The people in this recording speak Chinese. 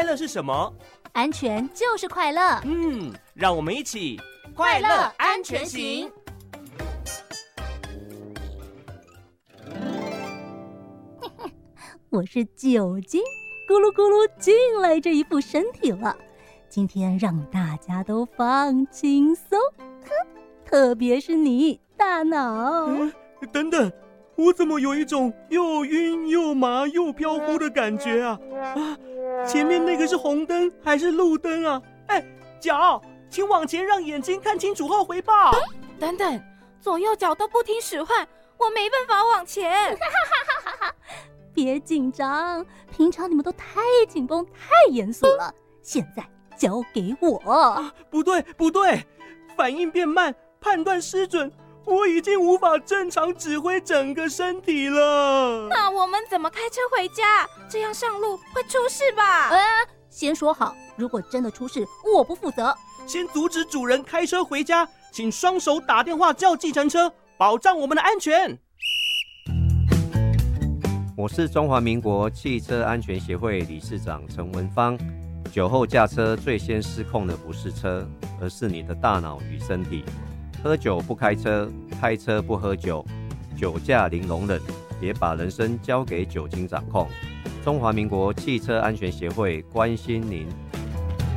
快乐是什么？ 安全就是快乐。 让我们一起快乐安全行。我是酒精，咕噜咕噜进来这一副身体了。今天让大家都放轻松，特别是你，大脑。 等等，我怎么有一种又晕又麻又飘忽的感觉啊？前面那个是红灯还是路灯啊？脚，请往前让眼睛看清楚后回报。 等等，左右脚都不听使唤，我没办法往前。 别紧张，平常你们都太紧绷、太严肃了，现在交给我。 不对，反应变慢，判断失准，我已经无法正常指挥整个身体了。 那我们怎么开车回家？这样上路会出事吧？ 先说好，如果真的出事，我不负责。 先阻止主人开车回家，请双手打电话叫计程车，保障我们的安全。 我是中华民国汽车安全协会理事长陈文芳。酒后驾车最先失控的不是车，而是你的大脑与身体。喝酒不开车，开车不喝酒，酒驾零容忍，别把人生交给酒精掌控。中华民国汽车安全协会关心您。